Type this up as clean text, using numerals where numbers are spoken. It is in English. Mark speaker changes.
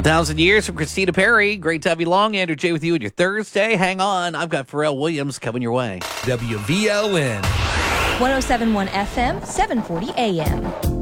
Speaker 1: Thousand Years from Christina Perri. Great to have you along. Andrew J with you on your Thursday. Hang on. I've got Pharrell Williams coming your way.
Speaker 2: WVLN.
Speaker 3: 107.1 FM, 740 AM.